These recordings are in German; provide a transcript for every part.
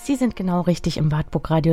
Sie sind genau richtig im Wartburg Radio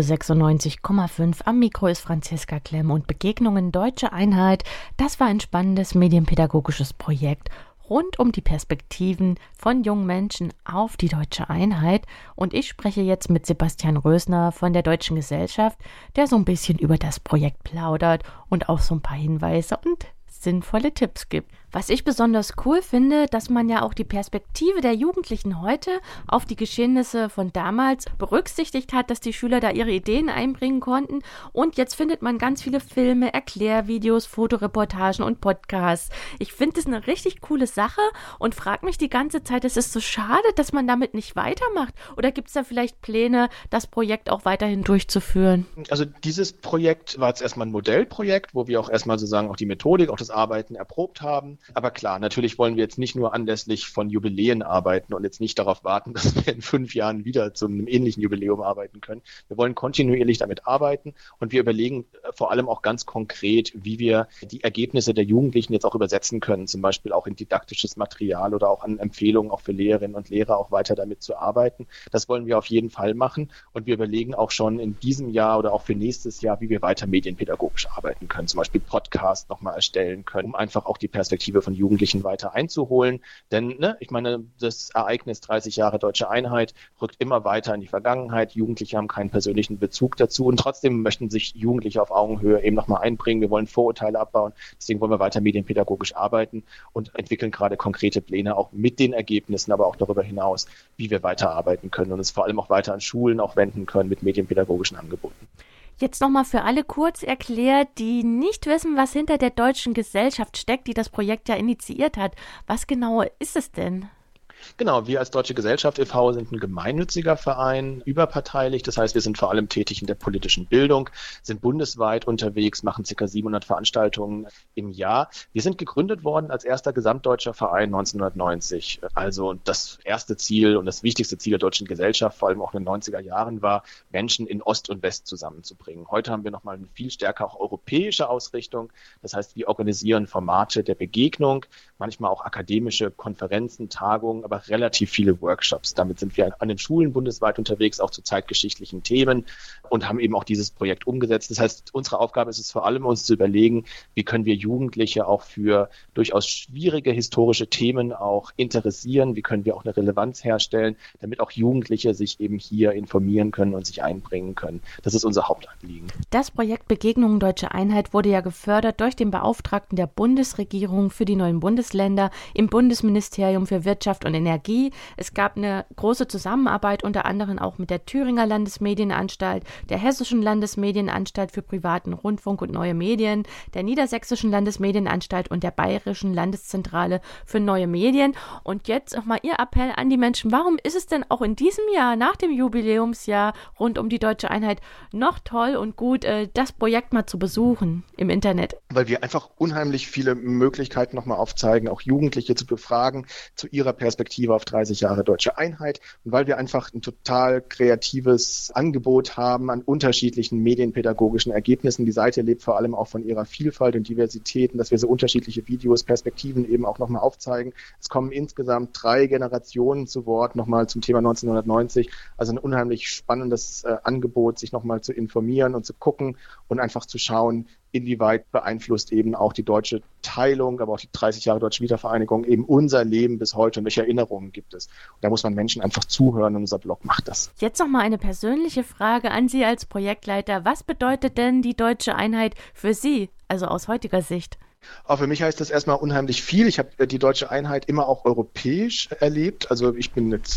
96,5. Am Mikro ist Franziska Klemm und Begegnungen Deutsche Einheit. Das war ein spannendes medienpädagogisches Projekt rund um die Perspektiven von jungen Menschen auf die Deutsche Einheit. Und ich spreche jetzt mit Sebastian Rösner von der Deutschen Gesellschaft, der so ein bisschen über das Projekt plaudert und auch so ein paar Hinweise und sinnvolle Tipps gibt. Was ich besonders cool finde, dass man ja auch die Perspektive der Jugendlichen heute auf die Geschehnisse von damals berücksichtigt hat, dass die Schüler da ihre Ideen einbringen konnten. Und jetzt findet man ganz viele Filme, Erklärvideos, Fotoreportagen und Podcasts. Ich finde das eine richtig coole Sache und frage mich die ganze Zeit, es ist so schade, dass man damit nicht weitermacht. Oder gibt es da vielleicht Pläne, das Projekt auch weiterhin durchzuführen? Also dieses Projekt war jetzt erstmal ein Modellprojekt, wo wir auch erstmal sozusagen auch die Methodik, auch das Arbeiten erprobt haben. Aber klar, natürlich wollen wir jetzt nicht nur anlässlich von Jubiläen arbeiten und jetzt nicht darauf warten, dass wir in 5 Jahren wieder zu einem ähnlichen Jubiläum arbeiten können. Wir wollen kontinuierlich damit arbeiten und wir überlegen vor allem auch ganz konkret, wie wir die Ergebnisse der Jugendlichen jetzt auch übersetzen können, zum Beispiel auch in didaktisches Material oder auch an Empfehlungen auch für Lehrerinnen und Lehrer auch weiter damit zu arbeiten. Das wollen wir auf jeden Fall machen und wir überlegen auch schon in diesem Jahr oder auch für nächstes Jahr, wie wir weiter medienpädagogisch arbeiten können, zum Beispiel Podcast nochmal erstellen können, um einfach auch die Perspektive von Jugendlichen weiter einzuholen. Denn, ich meine, das Ereignis 30 Jahre Deutsche Einheit rückt immer weiter in die Vergangenheit. Jugendliche haben keinen persönlichen Bezug dazu und trotzdem möchten sich Jugendliche auf Augenhöhe eben nochmal einbringen. Wir wollen Vorurteile abbauen. Deswegen wollen wir weiter medienpädagogisch arbeiten und entwickeln gerade konkrete Pläne auch mit den Ergebnissen, aber auch darüber hinaus, wie wir weiterarbeiten können und es vor allem auch weiter an Schulen auch wenden können mit medienpädagogischen Angeboten. Jetzt nochmal für alle kurz erklärt, die nicht wissen, was hinter der Deutschen Gesellschaft steckt, die das Projekt ja initiiert hat. Was genau ist es denn? Genau, wir als Deutsche Gesellschaft e.V. sind ein gemeinnütziger Verein, überparteilich. Das heißt, wir sind vor allem tätig in der politischen Bildung, sind bundesweit unterwegs, machen ca. 700 Veranstaltungen im Jahr. Wir sind gegründet worden als erster gesamtdeutscher Verein 1990. Also das erste Ziel und das wichtigste Ziel der Deutschen Gesellschaft, vor allem auch in den 90er Jahren, war, Menschen in Ost und West zusammenzubringen. Heute haben wir nochmal eine viel stärker auch europäische Ausrichtung. Das heißt, wir organisieren Formate der Begegnung, manchmal auch akademische Konferenzen, Tagungen, aber relativ viele Workshops. Damit sind wir an den Schulen bundesweit unterwegs, auch zu zeitgeschichtlichen Themen und haben eben auch dieses Projekt umgesetzt. Das heißt, unsere Aufgabe ist es vor allem, uns zu überlegen, wie können wir Jugendliche auch für durchaus schwierige historische Themen auch interessieren, wie können wir auch eine Relevanz herstellen, damit auch Jugendliche sich eben hier informieren können und sich einbringen können. Das ist unser Hauptanliegen. Das Projekt Begegnungen Deutsche Einheit wurde ja gefördert durch den Beauftragten der Bundesregierung für die neuen Bundesländer im Bundesministerium für Wirtschaft und Energie. Es gab eine große Zusammenarbeit, unter anderem auch mit der Thüringer Landesmedienanstalt, der Hessischen Landesmedienanstalt für privaten Rundfunk und neue Medien, der Niedersächsischen Landesmedienanstalt und der Bayerischen Landeszentrale für neue Medien. Und jetzt nochmal Ihr Appell an die Menschen, warum ist es denn auch in diesem Jahr, nach dem Jubiläumsjahr rund um die Deutsche Einheit, noch toll und gut, das Projekt mal zu besuchen im Internet? Weil wir einfach unheimlich viele Möglichkeiten nochmal aufzeigen, auch Jugendliche zu befragen zu ihrer Perspektive auf 30 Jahre Deutsche Einheit und weil wir einfach ein total kreatives Angebot haben an unterschiedlichen medienpädagogischen Ergebnissen. Die Seite lebt vor allem auch von ihrer Vielfalt und Diversität und dass wir so unterschiedliche Videos, Perspektiven eben auch nochmal aufzeigen. Es kommen insgesamt 3 Generationen zu Wort, nochmal zum Thema 1990. Also ein unheimlich spannendes Angebot, sich nochmal zu informieren und zu gucken und einfach zu schauen, inwieweit beeinflusst eben auch die deutsche Teilung, aber auch die 30 Jahre Deutsche Wiedervereinigung eben unser Leben bis heute und welche Erinnerungen gibt es. Und da muss man Menschen einfach zuhören und unser Blog macht das. Jetzt noch mal eine persönliche Frage an Sie als Projektleiter. Was bedeutet denn die Deutsche Einheit für Sie, also aus heutiger Sicht? Auch für mich heißt das erstmal unheimlich viel. Ich habe die Deutsche Einheit immer auch europäisch erlebt. Also ich bin jetzt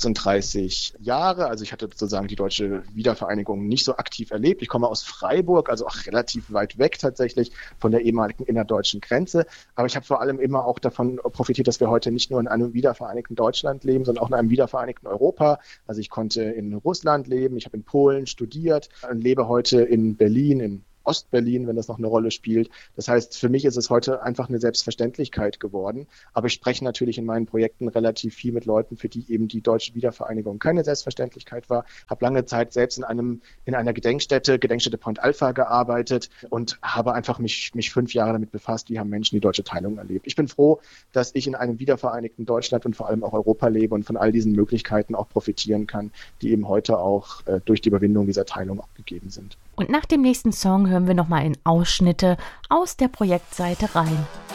36 Jahre, also ich hatte sozusagen die Deutsche Wiedervereinigung nicht so aktiv erlebt. Ich komme aus Freiburg, also auch relativ weit weg tatsächlich von der ehemaligen innerdeutschen Grenze. Aber ich habe vor allem immer auch davon profitiert, dass wir heute nicht nur in einem wiedervereinigten Deutschland leben, sondern auch in einem wiedervereinigten Europa. Also ich konnte in Russland leben, ich habe in Polen studiert und lebe heute in Berlin, in Ostberlin, wenn das noch eine Rolle spielt. Das heißt, für mich ist es heute einfach eine Selbstverständlichkeit geworden. Aber ich spreche natürlich in meinen Projekten relativ viel mit Leuten, für die eben die deutsche Wiedervereinigung keine Selbstverständlichkeit war. Habe lange Zeit selbst in einer Gedenkstätte Point Alpha gearbeitet und habe einfach mich 5 Jahre damit befasst, wie haben Menschen die deutsche Teilung erlebt. Ich bin froh, dass ich in einem wiedervereinigten Deutschland und vor allem auch Europa lebe und von all diesen Möglichkeiten auch profitieren kann, die eben heute auch durch die Überwindung dieser Teilung auch gegeben sind. Und nach dem nächsten Song hören wir nochmal in Ausschnitte aus der Projektseite rein.